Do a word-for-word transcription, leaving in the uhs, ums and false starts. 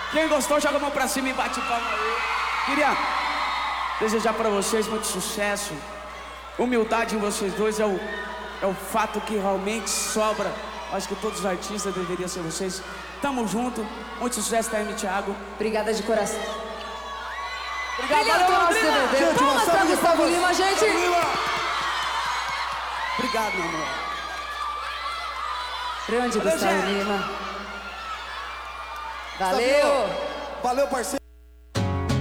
Quem gostou, joga a mão pra cima e bate palma aí. Queria desejar pra vocês muito sucesso. Humildade em vocês dois é o, é o fato que realmente sobra. Acho que todos os artistas deveriam ser vocês. Tamo junto. Muito sucesso, T M Thiago. Obrigada de coração. Obrigado, Obrigado valeu, pelo nosso Londrina. D V D. Gente, uma Palmas pra salva de Gustavo palmas. Lima, gente. Obrigado, meu amor. Grande Valeu, Gustavo gente. Lima. Valeu. Valeu, parceiro.